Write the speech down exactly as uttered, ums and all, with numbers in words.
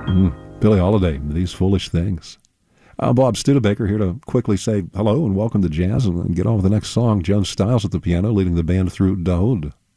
Mm, Billie Holiday, These Foolish Things. I'm Bob Studebaker, here to quickly say hello and welcome to jazz and get on with the next song. Joan Styles at the piano, leading the band through Daoud.